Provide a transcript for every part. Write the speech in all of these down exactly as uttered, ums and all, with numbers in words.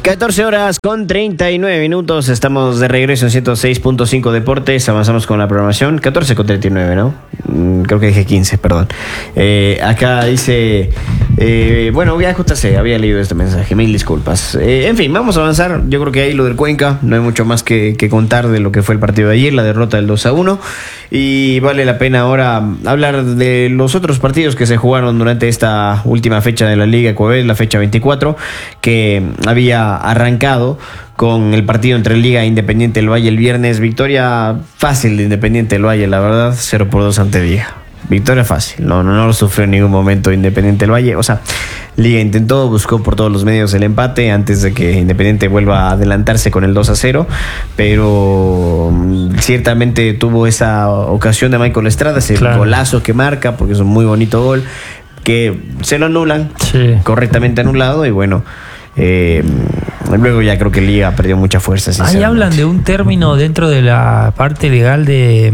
catorce horas con treinta y nueve minutos. Estamos de regreso en ciento seis punto cinco Deportes. Avanzamos con la programación. catorce con treinta y nueve, ¿no? Creo que dije quince, perdón. Eh, acá dice... Eh, bueno, ya J C, había leído este mensaje. Mil disculpas. Eh, en fin, vamos a avanzar. Yo creo que ahí lo del Cuenca. No hay mucho más que, que contar de lo que fue el partido de ayer. La derrota del dos a uno. Y vale la pena ahora hablar de los otros partidos que se jugaron durante esta última fecha de la Liga Ecuavés, la fecha veinticuatro, que había arrancado con el partido entre Liga e Independiente del Valle el viernes. Victoria fácil de Independiente del Valle, la verdad, cero por dos ante Liga. Victoria fácil, no, no, no lo sufrió en ningún momento Independiente del Valle. O sea, Liga intentó, buscó por todos los medios el empate antes de que Independiente vuelva a adelantarse con el dos a cero, pero ciertamente tuvo esa ocasión de Michael Estrada, ese claro. golazo que marca, porque es un muy bonito gol, que se lo anulan, sí. correctamente anulado, y bueno... Eh, luego ya creo que Liga perdió mucha fuerza. Ahí hablan de un término dentro de la parte legal de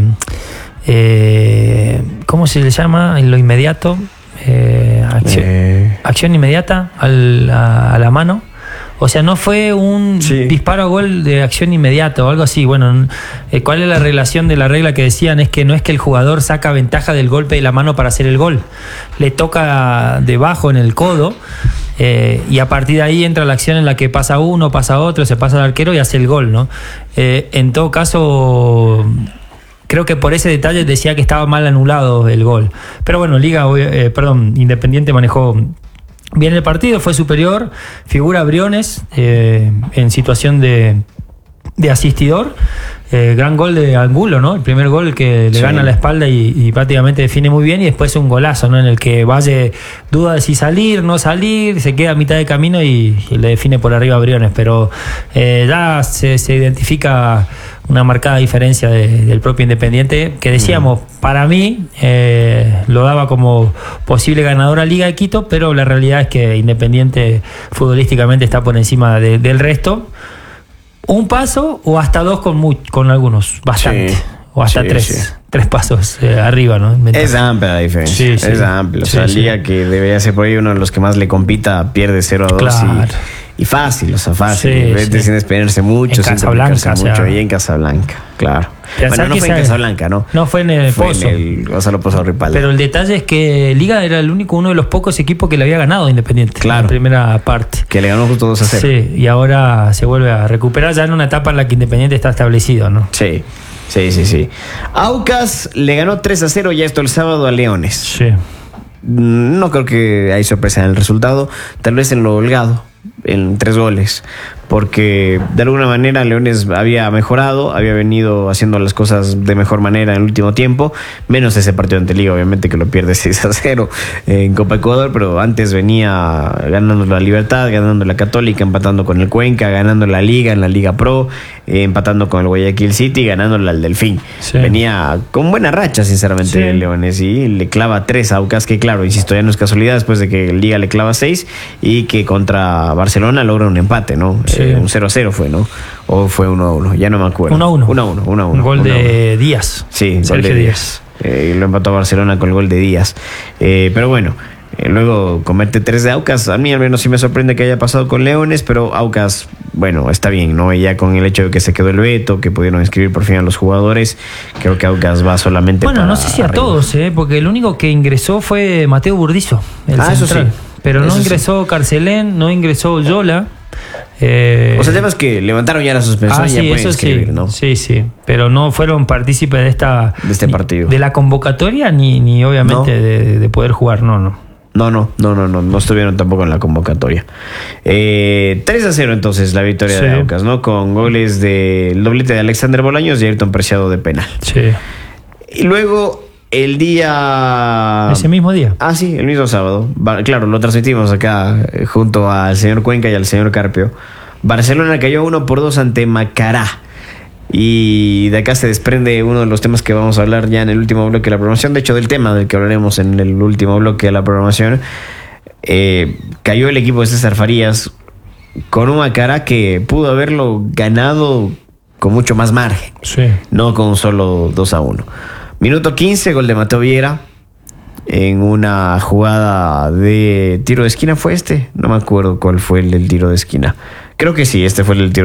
eh, ¿cómo se le llama? En lo inmediato, eh, acción, eh. acción inmediata al, a, a la mano. O sea, no fue un sí. disparo a gol de acción inmediata o algo así. Bueno, eh, ¿cuál es la relación de la regla que decían? Es que no es que el jugador saca ventaja del golpe de la mano para hacer el gol. Le toca debajo en el codo. Eh, y a partir de ahí entra la acción en la que pasa uno, pasa otro, se pasa al arquero y hace el gol, ¿no? Eh, en todo caso, creo que por ese detalle decía que estaba mal anulado el gol. Pero bueno, Liga, eh, perdón, Independiente manejó bien el partido, fue superior, figura Briones eh, en situación de, de asistidor. Eh, gran gol de Angulo, ¿no? El primer gol que le sí. gana la espalda y, y prácticamente define muy bien, y después un golazo, ¿no? En el que Valle duda de si salir, no salir, se queda a mitad de camino y, y le define por arriba a Briones, pero eh, ya se, se identifica una marcada diferencia de, del propio Independiente, que decíamos, mm. para mí eh, lo daba como posible ganador a Liga de Quito, pero la realidad es que Independiente futbolísticamente está por encima de, del resto. Un paso o hasta dos con muy, con algunos, bastante. Sí, o hasta sí, tres. Sí. Tres pasos eh, arriba, ¿no? Es amplia la diferencia. Sí, sí. Es amplia. O sea, sí, Liga sí. que debería ser por ahí uno de los que más le compita, pierde cero a dos. Claro. Y, y fácil, o sea, fácil. Sí, sí. Sin esperarse mucho, en sin Casablanca, mucho. O sea, y en Casablanca, claro. Bueno, no fue en Casablanca, ¿no? No, fue en el fue Pozo. En el Gonzalo Pozo Ripalda. Pero el detalle es que Liga era el único, uno de los pocos equipos que le había ganado a Independiente. Claro. En la primera parte. Que le ganó justo dos a cero. Sí, y ahora se vuelve a recuperar ya en una etapa en la que Independiente está establecido, ¿no? Sí, sí, sí, sí. Aucas le ganó tres a cero ya esto el sábado a Leones. Sí. No creo que hay sorpresa en el resultado. Tal vez en lo holgado, en tres goles, porque de alguna manera Leones había mejorado, había venido haciendo las cosas de mejor manera en el último tiempo, menos ese partido ante Liga, obviamente, que lo pierde seis a cero en Copa Ecuador, pero antes venía ganando la Libertad, ganando la Católica, empatando con el Cuenca, ganando la Liga en la Liga Pro, eh, empatando con el Guayaquil City, ganándole al Delfín. Sí. Venía con buena racha, sinceramente, sí. Leones, y le clava tres a Aucas, que claro, insisto, ya no es casualidad, después de que Liga le clava seis y que contra Barcelona logra un empate, ¿no? Sí. Eh, un cero a cero fue, ¿no? O fue uno a uno, ya no me acuerdo. uno a uno. uno a uno, uno a uno. Un gol de Díaz. Sí, gol de Díaz. Eh, lo empató Barcelona con el gol de Díaz. Eh, pero bueno, eh, luego convierte tres de Aucas. A mí al menos sí me sorprende que haya pasado con Leones, pero Aucas, bueno, está bien, ¿no? Y ya con el hecho de que se quedó el veto, que pudieron inscribir por fin a los jugadores, creo que Aucas va solamente bueno, para no sé si a arriba. Todos, ¿eh? Porque el único que ingresó fue Mateo Burdizo, el ah, central. Eso sí. Pero eso no ingresó sí. Carcelén, no ingresó Yola. Eh, o sea, el tema es que levantaron ya la suspensión ah, y ya sí, pueden eso escribir, sí, ¿no? Sí, sí, pero no fueron partícipes de esta de este partido, de la convocatoria ni, ni obviamente no. de, de poder jugar, no, no. No, no, no, no, no, no estuvieron tampoco en la convocatoria. Eh, tres a cero entonces la victoria sí. de Aucas, ¿no? Con goles del doblete de Alexander Bolaños y Ayrton Preciado de penal. Sí. Y luego el día... Ese mismo día. Ah, sí, el mismo sábado. Claro, lo transmitimos acá eh, junto al señor Cuenca y al señor Carpio. Barcelona cayó uno por dos ante Macará. Y de acá se desprende uno de los temas que vamos a hablar ya en el último bloque de la programación. De hecho, del tema del que hablaremos en el último bloque de la programación. Eh, cayó el equipo de César Farías con un Macará que pudo haberlo ganado con mucho más margen. Sí. No con solo dos a uno. Minuto quince, gol de Mateo Viera. en una jugada de tiro de esquina. ¿Fue este? No me acuerdo cuál fue el del tiro de esquina. Creo que sí, este fue el del tiro